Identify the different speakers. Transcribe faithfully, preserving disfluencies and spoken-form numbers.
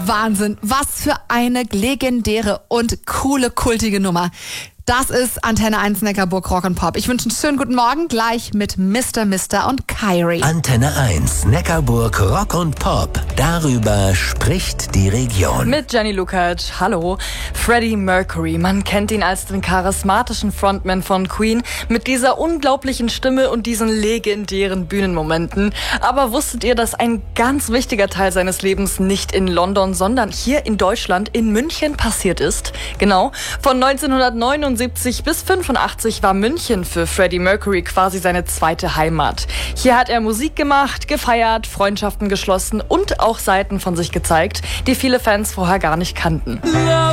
Speaker 1: Wahnsinn, was für eine legendäre und coole, kultige Nummer. Das ist Antenne eins Neckarburg Rock und Pop. Ich wünsche einen schönen guten Morgen gleich mit Mister Mister und Kyrie.
Speaker 2: Antenne eins Neckarburg Rock und Pop. Darüber spricht die Region.
Speaker 3: Mit Jenny Lukacs. Hallo. Freddie Mercury. Man kennt ihn als den charismatischen Frontman von Queen mit dieser unglaublichen Stimme und diesen legendären Bühnenmomenten. Aber wusstet ihr, dass ein ganz wichtiger Teil seines Lebens nicht in London, sondern hier in Deutschland, in München passiert ist? Genau. Von neunzehnhundertneunundsiebzig bis fünfundachtzig war München für Freddie Mercury quasi seine zweite Heimat. Hier hat er Musik gemacht, gefeiert, Freundschaften geschlossen und auch Seiten von sich gezeigt, die viele Fans vorher gar nicht kannten.